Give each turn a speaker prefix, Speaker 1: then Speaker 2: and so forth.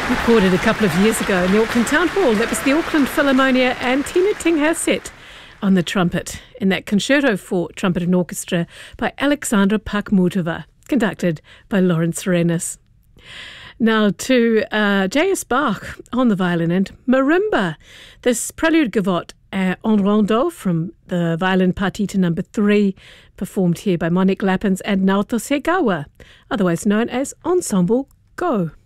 Speaker 1: Recorded a couple of years ago in the Auckland Town Hall. That was the Auckland Philharmonia and Tina Ting Hassett on the trumpet in that concerto for trumpet and orchestra by Alexandra Pakhmutova, conducted by Lawrence Renes. Now to J.S. Bach on the violin and marimba. This prelude gavotte en rondeau from the violin partita number 3, performed here by Monique Lappens and Naoto Segawa, otherwise known as Ensemble Go.